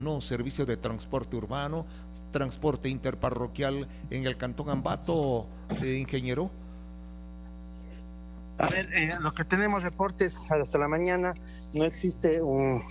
no servicio de transporte urbano, transporte interparroquial en el Cantón Ambato, ingeniero? A ver, lo que tenemos reportes hasta la mañana, no existe un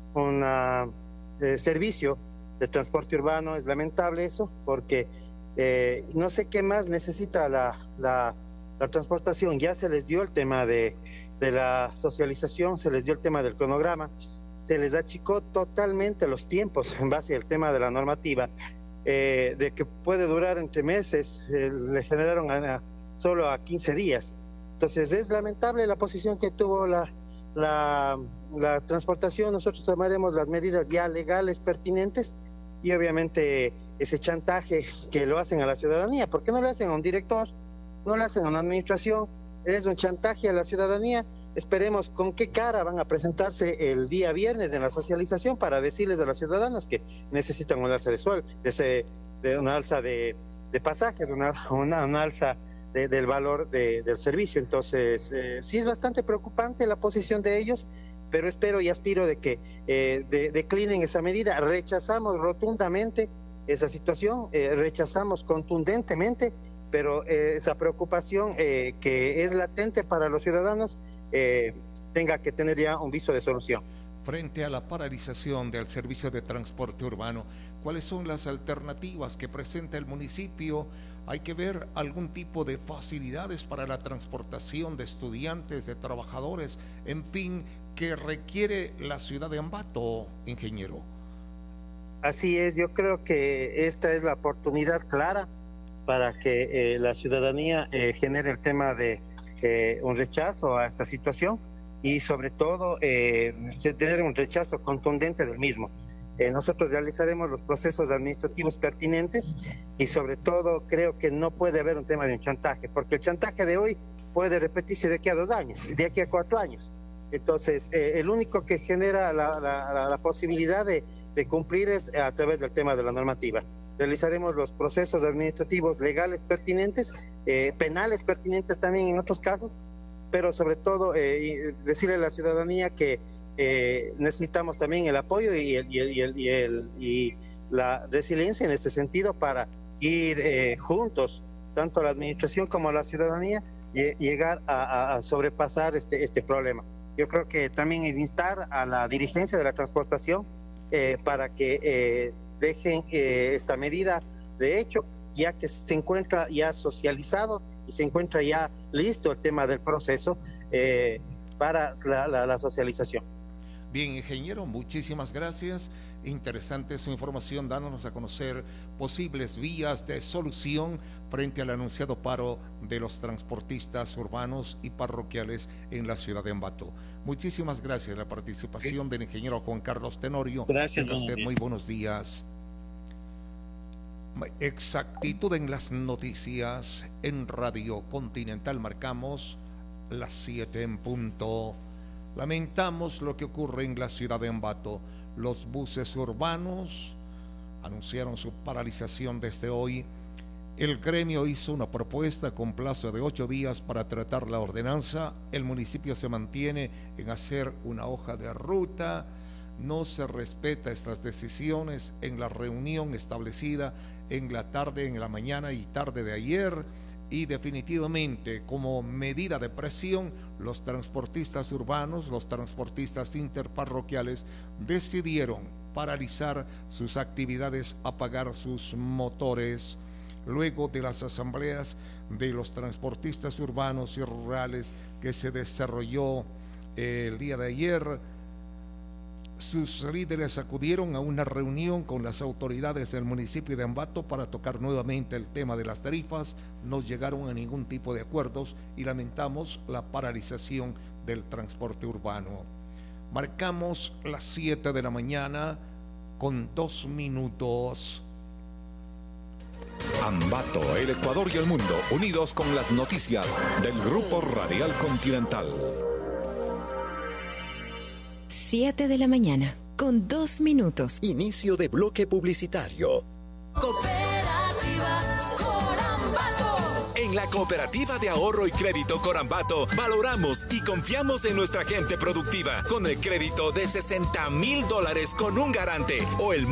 servicio de transporte urbano. Es lamentable eso, porque no sé qué más necesita la transportación. Ya se les dio el tema de la socialización, se les dio el tema del cronograma, se les achicó totalmente los tiempos en base al tema de la normativa, de que puede durar entre meses, le generaron solo a 15 días. Entonces es lamentable la posición que tuvo la transportación. Nosotros tomaremos las medidas ya legales pertinentes y obviamente ese chantaje que lo hacen a la ciudadanía, porque no lo hacen a un director, no lo hacen a una administración, es un chantaje a la ciudadanía. Esperemos con qué cara van a presentarse el día viernes en la socialización para decirles a los ciudadanos que necesitan un alza de sueldo, una alza de pasajes, una alza del valor del servicio. Entonces, sí es bastante preocupante la posición de ellos, pero espero y aspiro de que declinen esa medida. Rechazamos rotundamente esa situación, rechazamos contundentemente, pero esa preocupación que es latente para los ciudadanos tenga que tener ya un viso de solución. Frente a la paralización del servicio de transporte urbano, ¿cuáles son las alternativas que presenta el municipio? ¿Hay que ver algún tipo de facilidades para la transportación de estudiantes, de trabajadores, en fin, que requiere la ciudad de Ambato, ingeniero? Así es, yo creo que esta es la oportunidad clara para que la ciudadanía genere el tema de un rechazo a esta situación y sobre todo tener un rechazo contundente del mismo. Nosotros realizaremos los procesos administrativos pertinentes y sobre todo creo que no puede haber un tema de un chantaje, porque el chantaje de hoy puede repetirse de aquí a 2 años, de aquí a 4 años. Entonces, el único que genera la posibilidad de cumplir es a través del tema de la normativa. Realizaremos los procesos administrativos legales pertinentes, penales pertinentes también en otros casos, pero sobre todo decirle a la ciudadanía que necesitamos también el apoyo y la resiliencia en este sentido para ir juntos, tanto la administración como la ciudadanía, llegar a sobrepasar este problema. Yo creo que también es instar a la dirigencia de la transportación para que dejen esta medida de hecho, ya que se encuentra ya socializado y se encuentra ya listo el tema del proceso para la socialización. Bien, ingeniero, muchísimas gracias. Interesante su información, dándonos a conocer posibles vías de solución frente al anunciado paro de los transportistas urbanos y parroquiales en la ciudad de Ambato. Muchísimas gracias la participación del ingeniero Juan Carlos Tenorio. Gracias. Tenga usted muy buenos días. Exactitud en las noticias en Radio Continental. Marcamos las 7 en punto. Lamentamos lo que ocurre en la ciudad de Ambato. Los buses urbanos anunciaron su paralización desde hoy. El gremio hizo una propuesta con plazo de 8 días para tratar la ordenanza. El municipio se mantiene en hacer una hoja de ruta. No se respeta estas decisiones en la reunión establecida en la tarde, en la mañana y tarde de ayer. Y definitivamente, como medida de presión, los transportistas urbanos, los transportistas interparroquiales decidieron paralizar sus actividades, apagar sus motores. Luego de las asambleas de los transportistas urbanos y rurales que se desarrolló el día de ayer, sus líderes acudieron a una reunión con las autoridades del municipio de Ambato para tocar nuevamente el tema de las tarifas. No llegaron a ningún tipo de acuerdos y lamentamos la paralización del transporte urbano. Marcamos las 7 de la mañana con 2 minutos. Ambato, el Ecuador y el mundo, unidos con las noticias del Grupo Radial Continental. 7 de la mañana, con 2 minutos. Inicio de bloque publicitario. Cooperativa Corambato. En En la Cooperativa de Ahorro y Crédito Corambato valoramos y confiamos en nuestra gente productiva con el crédito de $60,000 con un garante o el